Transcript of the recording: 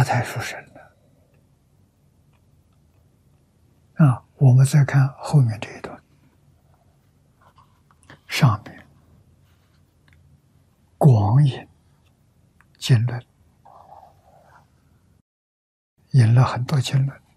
他才出生了。我们再看后面这一段，上面广引经论，引了很多经论